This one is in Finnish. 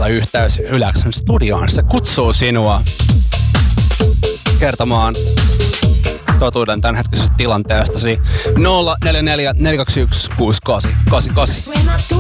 oteta yhteys Yle-X:n studioon. Se kutsuu sinua kertomaan totuuden tämänhetkisestä tilanteestasi 044 421 6888.